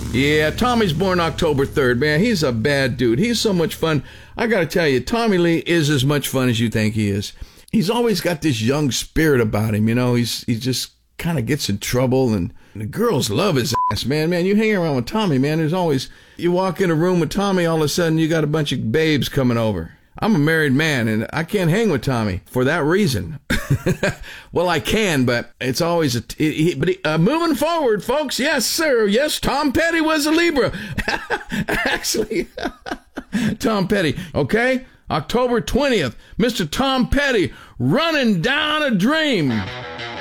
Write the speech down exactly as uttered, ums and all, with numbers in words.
Yeah, Tommy's born October third, man. He's a bad dude. He's so much fun. I gotta tell you, Tommy Lee is as much fun as you think he is. He's always got this young spirit about him, you know. He's he just kind of gets in trouble, and the girls love his ass, man. Man, you hang around with Tommy, man, there's always, you walk in a room with Tommy, all of a sudden you got a bunch of babes coming over. I'm a married man, and I can't hang with Tommy for that reason. Well, I can, but it's always a... It, he, but he, uh, moving forward, folks, yes, sir. Yes, Tom Petty was a Libra. Actually, Tom Petty, okay? October twentieth, Mister Tom Petty, Running Down a Dream.